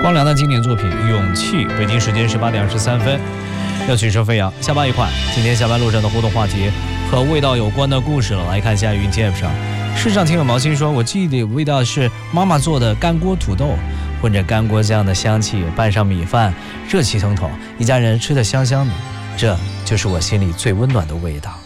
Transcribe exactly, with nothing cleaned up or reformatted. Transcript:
光良的经典作品《勇气》。北京时间十八点二十三分，要曲声飞扬。下班一块，今天下班路上的互动话题和味道有关的故事了。来看一下云听 App 上，市上听友毛心说，我记忆里味道是妈妈做的干锅土豆，混着干锅酱的香气，拌上米饭，热气腾腾，一家人吃得香香的，这就是我心里最温暖的味道。